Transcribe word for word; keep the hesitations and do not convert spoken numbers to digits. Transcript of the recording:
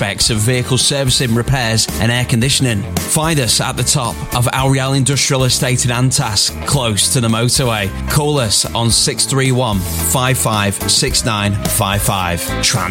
aspects of vehicle servicing, repairs and air conditioning. Find us at the top of Al Rial Industrial Estate in Antas, close to the motorway. Call us on six three one, five five six nine five five. Trans